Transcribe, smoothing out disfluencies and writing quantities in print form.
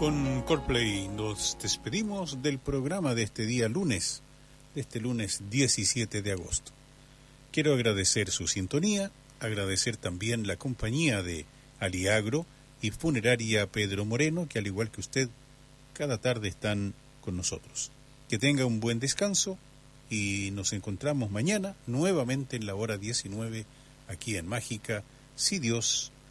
Con Coldplay nos despedimos del programa de este día lunes, este lunes 17 de agosto. Quiero agradecer su sintonía, agradecer también la compañía de Aliagro y Funeraria Pedro Moreno, que al igual que usted, cada tarde están con nosotros. Que tenga un buen descanso y nos encontramos mañana nuevamente en la hora 19 aquí en Mágica, si Dios